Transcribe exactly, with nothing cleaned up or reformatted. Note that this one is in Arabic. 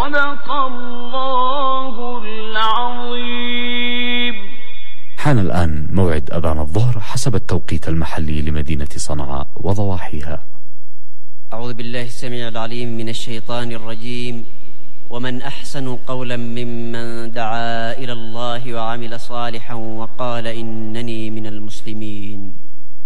صدق الله العظيم. حان الآن موعد أذان الظهر حسب التوقيت المحلي لمدينة صنعاء وضواحيها. أعوذ بالله السميع العليم من الشيطان الرجيم. ومن أحسن قولا ممن دعا إلى الله وعمل صالحا وقال إنني من المسلمين.